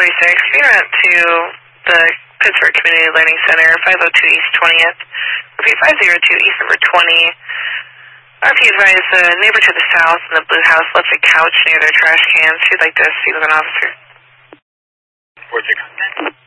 Internet to the Pittsburgh Community Learning Center, 502 East 20th, repeat 502 East number 20. RP advised the neighbor to the south in the blue house left a couch near their trash cans. Who'd like to speak with an officer? Where'd you go?